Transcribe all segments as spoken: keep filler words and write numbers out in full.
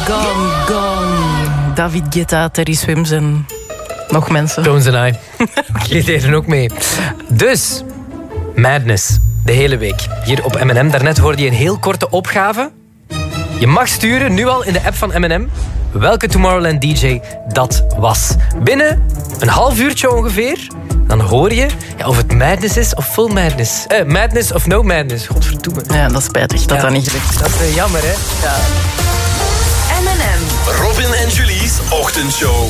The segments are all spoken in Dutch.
gone, gone. David Guetta, Terry Swims en nog mensen. Tones en I. Die deden ook mee. Dus, Madness. De hele week. Hier op M en M. Daarnet hoorde je een heel korte opgave. Je mag sturen, nu al in de app van M en M, welke Tomorrowland D J dat was. Binnen een half uurtje ongeveer, dan hoor je ja, of het Madness is of Full Madness. Eh, madness of No Madness. Godverdomme. Ja, dat is spijtig dat ja, dat niet lukt. Dat is uh, jammer, hè? Ja. M en M. Robin en Julie's ochtendshow.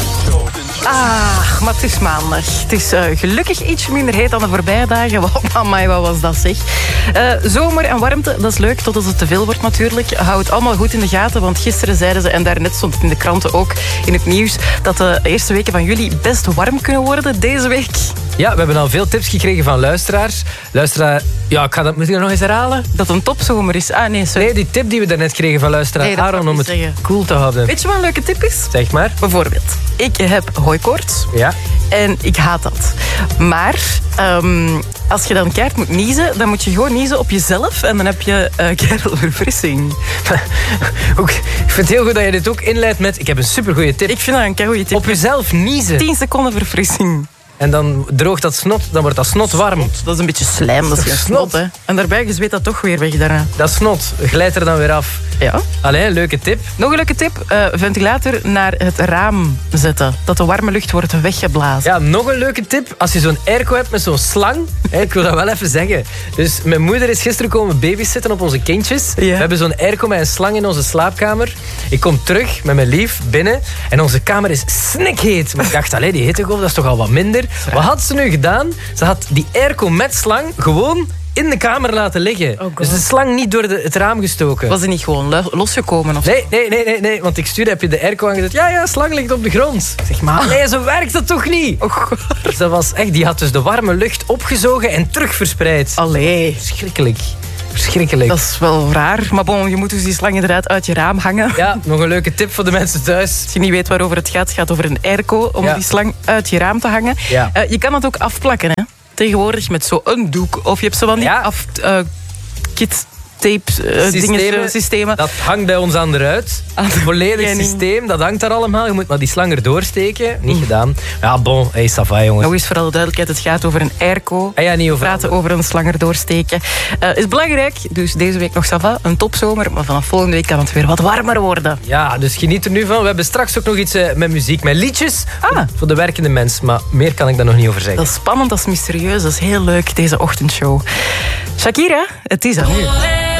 Ah, maar het is maandag. Het is uh, gelukkig iets minder heet dan de voorbije dagen. Wow, amai, wat was dat zeg. Uh, zomer en warmte, dat is leuk, tot als het te veel wordt natuurlijk. Hou het allemaal goed in de gaten, want gisteren zeiden ze, en daarnet stond het in de kranten ook, in het nieuws, dat de eerste weken van juli best warm kunnen worden deze week. Ja, we hebben al veel tips gekregen van luisteraars. Luisteraar, ja, ik ga dat, moet ik dat nog eens herhalen? Dat een topzomer is. Ah, nee, sorry. Nee, die tip die we daarnet kregen van luisteraar nee, Aaron om het zeggen. cool te houden. Weet je wat een leuke tip is? Zeg maar. Bijvoorbeeld, ik heb hooikoorts. Ja. En ik haat dat. Maar um, als je dan keihard moet niezen, dan moet je gewoon niezen op jezelf en dan heb je uh, kerelverfrissing. Ik vind het heel goed dat je dit ook inleidt met, ik heb een supergoeie tip. Ik vind dat een keigoeie tip. Op jezelf niezen. tien seconden verfrissing. En dan droogt dat snot, dan wordt dat snot warm. Dat is een beetje slijm, dat is geen snot, hè. En daarbij, je zweet dat toch weer weg daarna. Dat snot glijdt er dan weer af. Ja. Allee, leuke tip. Nog een leuke tip, uh, ventilator naar het raam zetten. Dat de warme lucht wordt weggeblazen. Ja, nog een leuke tip. Als je zo'n airco hebt met zo'n slang. Hè, ik wil dat wel even zeggen. Dus mijn moeder is gisteren komen babysitten op onze kindjes. Ja. We hebben zo'n airco met een slang in onze slaapkamer. Ik kom terug met mijn lief binnen. En onze kamer is snikheet. Maar ik dacht, allee, die hittegolf, dat is toch al wat minder. Wat had ze nu gedaan? Ze had die airco met slang gewoon in de kamer laten liggen. Oh, dus de slang niet door de, het raam gestoken. Was hij niet gewoon lo- losgekomen? Of Nee, nee, nee, nee, nee, want ik stuurde, heb je de airco aangezet. Ja, ja, slang ligt op de grond. zeg maar. Nee, zo werkt dat toch niet? Oh, God. Dus dat was echt, die had dus de warme lucht opgezogen en terug verspreid. Allee. Verschrikkelijk. Verschrikkelijk. Dat is wel raar. Maar bon, je moet dus die slang inderdaad uit je raam hangen. Ja, nog een leuke tip voor de mensen thuis. Als je niet weet waarover het gaat, het gaat over een airco. Om Ja. die slang uit je raam te hangen. Ja. Uh, je kan het ook afplakken, hè. Tegenwoordig met zo'n doek. Of je hebt zo van die Ja. af... Uh, kit tape uh, dingen, systemen. Dat hangt bij ons aan de ruit. Aan de Het volledig kenning. systeem, dat hangt daar allemaal. Je moet maar die slang er doorsteken. Niet gedaan. Ja, bon, hey, ça va, jongens. Nog eens voor alle duidelijkheid, het gaat over een airco. Ah, ja, niet We over praten over een slang er doorsteken. Uh, is belangrijk, dus deze week nog ça va, een topzomer. Maar vanaf volgende week kan het weer wat warmer worden. Ja, dus geniet er nu van. We hebben straks ook nog iets uh, met muziek, met liedjes. Ah. Voor de werkende mens. Maar meer kan ik daar nog niet over zeggen. Dat is spannend, dat is mysterieus, dat is heel leuk, deze ochtendshow. Shakira, het is aan u.